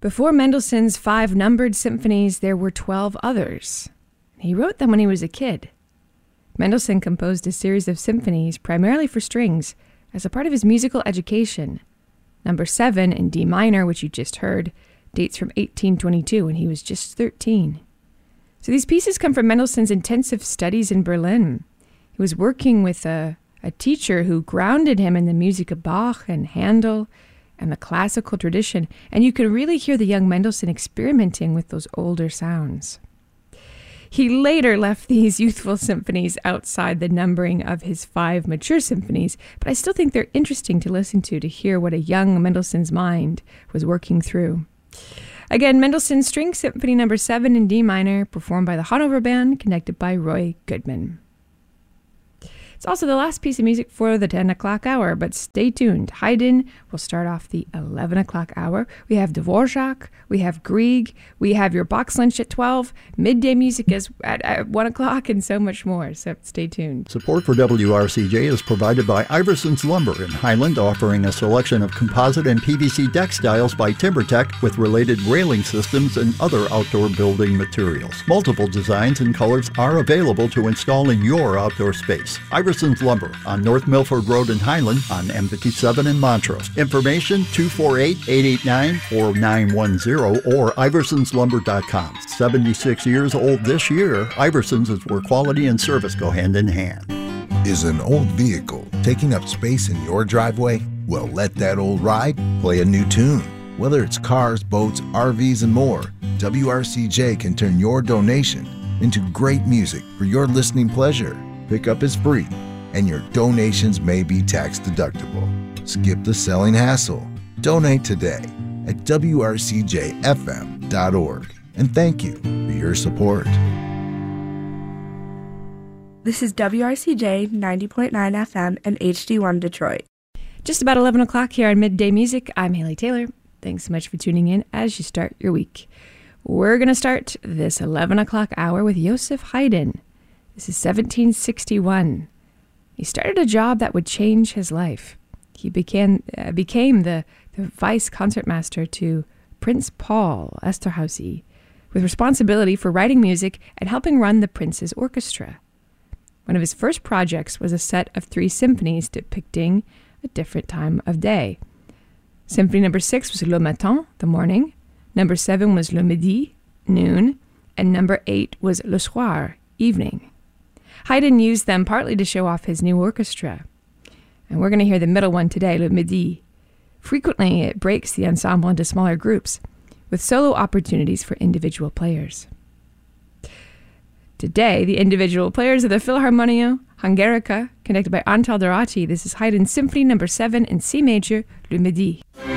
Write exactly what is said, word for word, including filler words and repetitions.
Before Mendelssohn's five numbered symphonies, there were twelve others. He wrote them when he was a kid. Mendelssohn composed a series of symphonies primarily for strings as a part of his musical education. Number seven in D minor, which you just heard, dates from eighteen twenty-two when he was just thirteen. So these pieces come from Mendelssohn's intensive studies in Berlin. He was working with a, a teacher who grounded him in the music of Bach and Handel and the classical tradition, and you can really hear the young Mendelssohn experimenting with those older sounds. He later left these youthful symphonies outside the numbering of his five mature symphonies, but I still think they're interesting to listen to, to hear what a young Mendelssohn's mind was working through. Again, Mendelssohn's String Symphony number seven in D minor, performed by the Hanover Band, conducted by Roy Goodman. It's also the last piece of music for the ten o'clock hour, but stay tuned. Haydn will start off the eleven o'clock hour. We have Dvorak, we have Grieg, we have your box lunch at twelve, midday music is at, at one o'clock, and so much more, so stay tuned. Support for W R C J is provided by Iverson's Lumber in Highland, offering a selection of composite and P V C deck styles by TimberTech with related railing systems and other outdoor building materials. Multiple designs and colors are available to install in your outdoor space. Iverson's Lumber on North Milford Road in Highland, on M fifty-seven in Montrose. Information two four eight, eight eight nine, four nine one zero or iversons lumber dot com. seventy-six years old this year, Iversons is where quality and service go hand in hand. Is an old vehicle taking up space in your driveway? Well, let that old ride play a new tune. Whether it's cars, boats, R Vs, and more, W R C J can turn your donation into great music for your listening pleasure. Pickup is free, and your donations may be tax deductible. Skip the selling hassle. Donate today at W R C J F M dot org. And thank you for your support. This is W R C J ninety point nine F M and H D one Detroit. Just about eleven o'clock here on Midday Music. I'm Haley Taylor. Thanks so much for tuning in as you start your week. We're going to start this eleven o'clock hour with Joseph Haydn. This is seventeen sixty-one. He started a job that would change his life. He became, uh, became the, the vice concertmaster to Prince Paul Esterhazy, with responsibility for writing music and helping run the prince's orchestra. One of his first projects was a set of three symphonies depicting a different time of day. Symphony number six was Le Matin, the morning. Number seven was Le Midi, noon. And number eight was Le Soir, evening. Haydn used them partly to show off his new orchestra. And we're going to hear the middle one today, Le Midi. Frequently, it breaks the ensemble into smaller groups, with solo opportunities for individual players. Today, the individual players of the Philharmonia Hungarica, conducted by Antal Dorati. This is Haydn's Symphony number seven in C major, Le Midi.